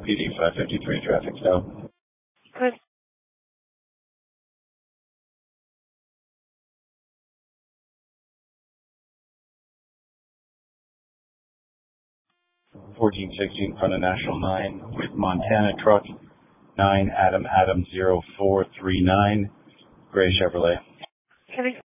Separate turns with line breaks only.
PD 553 traffic stop.
Good.
1460 in front of National 9 with Montana truck 9 Adam 0439 gray Chevrolet.
Can I